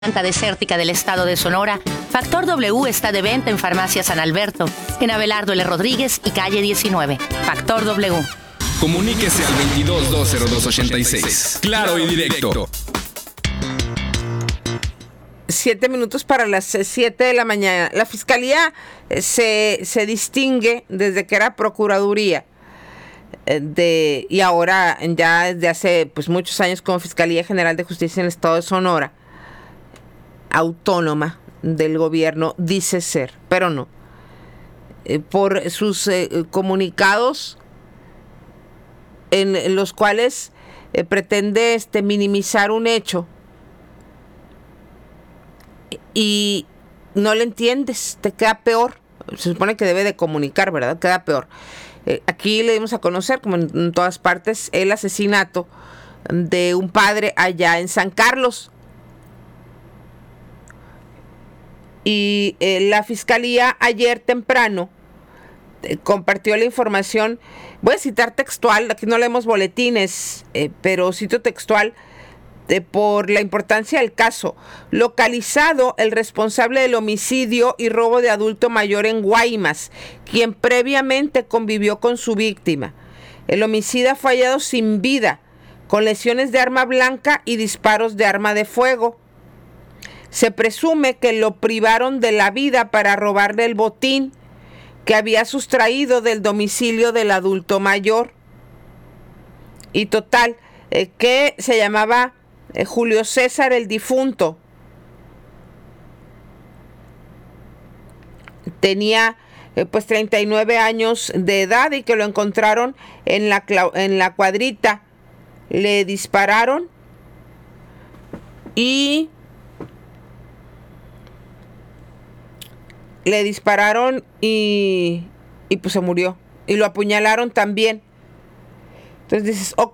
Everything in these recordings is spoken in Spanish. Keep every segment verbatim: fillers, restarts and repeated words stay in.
planta desértica del estado de Sonora, Factor W está de venta en Farmacia San Alberto, en Abelardo L. Rodríguez y calle diecinueve. Factor W. Comuníquese al veintidós dos cero dos ochenta y seis. Claro y directo. Siete minutos para las siete de la mañana. La Fiscalía se, se distingue desde que era Procuraduría de, y ahora ya desde hace pues, muchos años como Fiscalía General de Justicia en el estado de Sonora, autónoma del gobierno, dice ser, pero no. Eh, por sus eh, comunicados en, en los cuales eh, pretende este, minimizar un hecho y no le entiendes, te queda peor. Se supone que debe de comunicar, ¿verdad? Queda peor. Eh, aquí le dimos a conocer, como en, en todas partes, el asesinato de un padre allá en San Carlos. Y eh, la Fiscalía ayer temprano eh, compartió la información. Voy a citar textual, aquí no leemos boletines, eh, pero cito textual de, por la importancia del caso. Localizado el responsable del homicidio y robo de adulto mayor en Guaymas, quien previamente convivió con su víctima. El homicida fue hallado sin vida, con lesiones de arma blanca y disparos de arma de fuego. Se presume que lo privaron de la vida para robarle el botín que había sustraído del domicilio del adulto mayor. Y total, eh, que se llamaba eh, Julio César el difunto. Tenía eh, pues treinta y nueve años de edad y que lo encontraron en la, en la cuadrita. Le dispararon y... Le dispararon y, y pues se murió. Y lo apuñalaron también. Entonces dices, ok.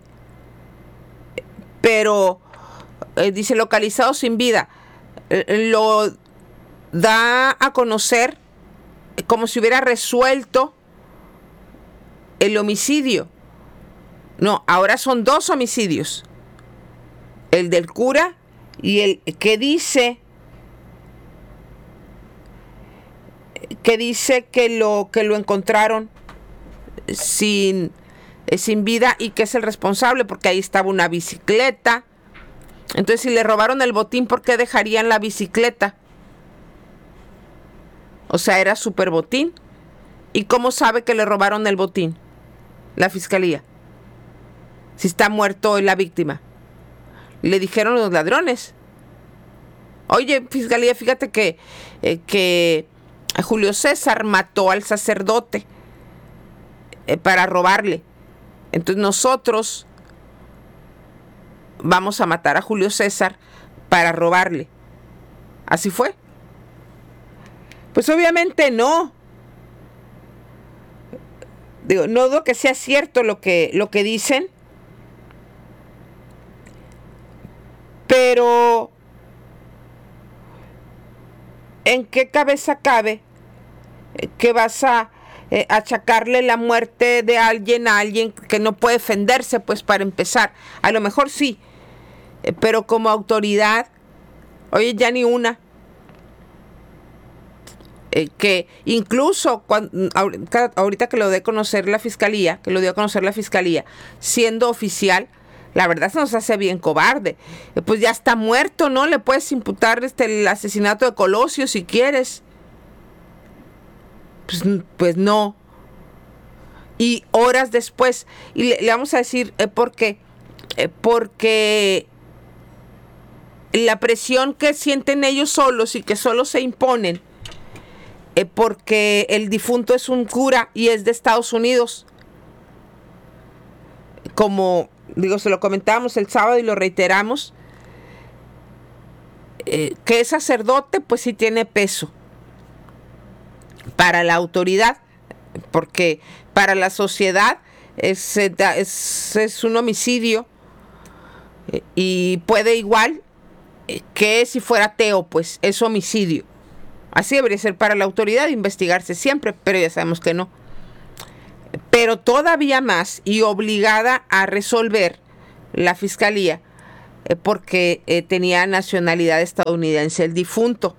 Pero eh, dice localizado sin vida. Eh, lo da a conocer como si hubiera resuelto el homicidio. No, ahora son dos homicidios. El del cura y el que dice... que dice que lo que lo encontraron sin, sin vida y que es el responsable porque ahí estaba una bicicleta. Entonces, si le robaron el botín, ¿por qué dejarían la bicicleta? O sea, era super botín. ¿Y cómo sabe que le robaron el botín? La Fiscalía. Si está muerto la víctima. Le dijeron los ladrones. Oye, Fiscalía, fíjate que eh, que Julio César mató al sacerdote eh, para robarle. Entonces nosotros vamos a matar a Julio César para robarle. ¿Así fue? Pues obviamente no. Digo, no dudo que sea cierto lo que, lo que dicen, pero ¿en qué cabeza cabe que vas a eh, achacarle la muerte de alguien a alguien que no puede defenderse? Pues para empezar, a lo mejor sí, eh, pero como autoridad, oye, ya ni una. Eh, que incluso cuando, ahorita que lo dé a conocer la Fiscalía, que lo dio a conocer la Fiscalía, siendo oficial, la verdad se nos hace bien cobarde. Eh, pues ya está muerto, ¿no? Le puedes imputar este, el asesinato de Colosio si quieres. Pues, pues no. Y horas después, y le, le vamos a decir eh, por qué. Eh, porque la presión que sienten ellos solos y que solo se imponen, eh, porque el difunto es un cura y es de Estados Unidos. Como... Digo, se lo comentábamos el sábado y lo reiteramos, eh, que es sacerdote, pues sí tiene peso para la autoridad, porque para la sociedad es, es, es un homicidio eh, y puede igual eh, que si fuera ateo, pues es homicidio. Así debería ser para la autoridad, investigarse siempre, pero ya sabemos que no. Pero todavía más y obligada a resolver la Fiscalía eh, porque eh, tenía nacionalidad estadounidense el difunto.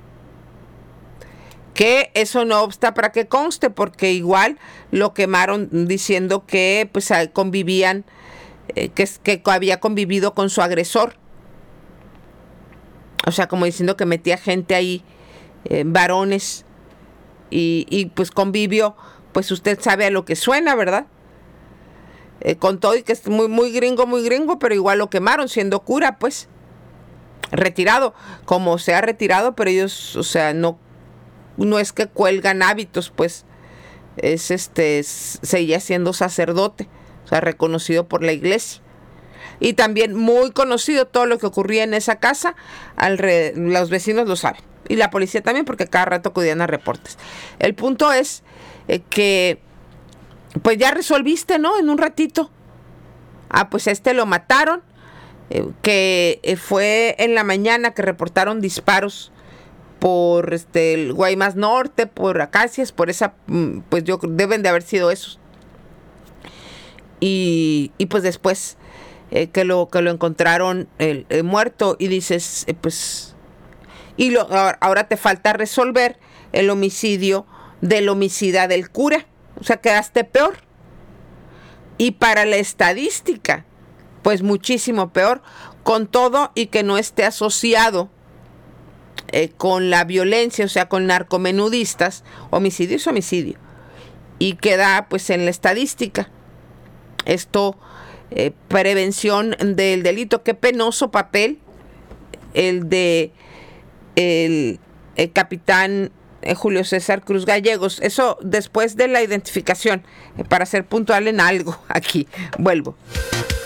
Que eso no obsta para que conste, porque igual lo quemaron diciendo que pues convivían, eh, que, que había convivido con su agresor. O sea, como diciendo que metía gente ahí, eh, varones, y, y pues convivió, pues usted sabe a lo que suena, ¿verdad? Eh, con todo y que es muy, muy gringo, muy gringo, pero igual lo quemaron siendo cura, pues, retirado, como se ha retirado, pero ellos, o sea, no, no es que cuelgan hábitos, pues, es este, es, seguía siendo sacerdote, o sea, reconocido por la iglesia. Y también muy conocido todo lo que ocurría en esa casa, alred- los vecinos lo saben. Y la policía también, porque cada rato acudían a reportes. El punto es eh, que, pues ya resolviste, ¿no? En un ratito. Ah, pues a este lo mataron, eh, que eh, fue en la mañana que reportaron disparos por este, el Guaymas Norte, por Acacias, por esa, pues yo deben de haber sido esos. Y, y pues después... Eh, que lo que lo encontraron eh, eh, muerto y dices eh, pues y lo, ahora te falta resolver el homicidio del homicida del cura, o sea, quedaste peor. Y para la estadística pues muchísimo peor, con todo y que no esté asociado eh, con la violencia, o sea, con narcomenudistas. Homicidio es homicidio y queda pues en la estadística. Esto Eh, prevención del delito. Qué penoso papel el de el, el capitán eh, Julio César Cruz Gallegos. Eso después de la identificación, eh, para ser puntual en algo aquí. Vuelvo.